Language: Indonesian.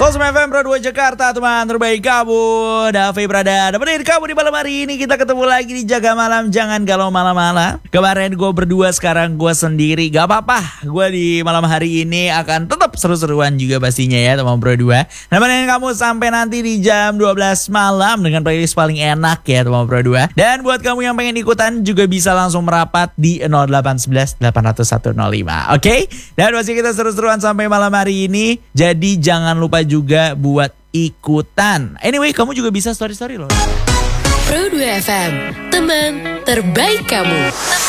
Kosmo FM Pro 2 Jakarta, teman terbaik kamu. Davi Prada nemenin kamu di malam hari ini. Kita ketemu lagi di Jaga Malam, jangan galau malam-malam. Kemarin gue berdua, sekarang gue sendiri. Gak apa-apa, gue di malam hari ini akan tetap seru-seruan juga pastinya ya, teman Pro 2. Nemenin kamu sampai nanti di jam 12 malam dengan playlist paling enak ya, teman Pro 2. Dan buat kamu yang pengen ikutan juga bisa langsung merapat di 0811 801 05. Oke? Dan masih kita seru-seruan sampai malam hari ini. Jadi jangan lupa juga buat ikutan. Anyway, kamu juga bisa story-story loh. Pro 2 FM, teman terbaik kamu.